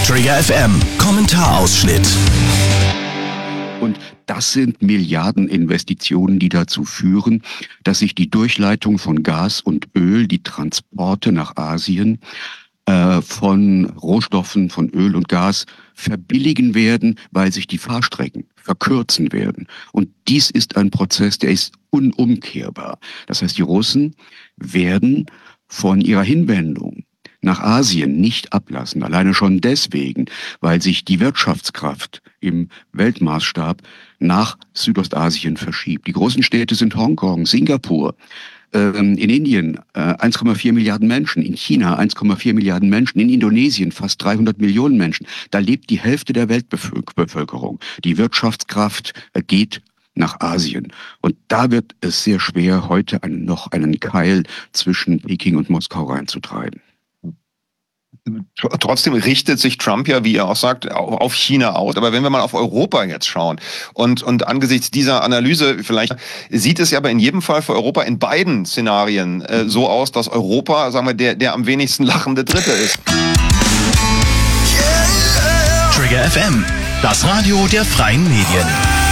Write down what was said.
Trigger FM Kommentarausschnitt. Und das sind Milliardeninvestitionen, die dazu führen, dass sich die Durchleitung von Gas und Öl, die Transporte nach Asien von Rohstoffen, von Öl und Gas verbilligen werden, weil sich die Fahrstrecken verkürzen werden. Und dies ist ein Prozess, der ist unumkehrbar. Das heißt, die Russen werden von ihrer Hinwendung nach Asien nicht ablassen. Alleine schon deswegen, weil sich die Wirtschaftskraft im Weltmaßstab nach Südostasien verschiebt. Die großen Städte sind Hongkong, Singapur, in Indien 1,4 Milliarden Menschen, in China 1,4 Milliarden Menschen, in Indonesien fast 300 Millionen Menschen. Da lebt die Hälfte der Weltbevölkerung. Die Wirtschaftskraft geht nach Asien. Und da wird es sehr schwer, heute noch einen Keil zwischen Peking und Moskau reinzutreiben. Trotzdem richtet sich Trump ja, wie ihr auch sagt, auf China aus. Aber wenn wir mal auf Europa jetzt schauen und angesichts dieser Analyse, vielleicht sieht es ja aber in jedem Fall für Europa in beiden Szenarien so aus, dass Europa, sagen wir, der am wenigsten lachende Dritte ist. Trigger FM, das Radio der freien Medien.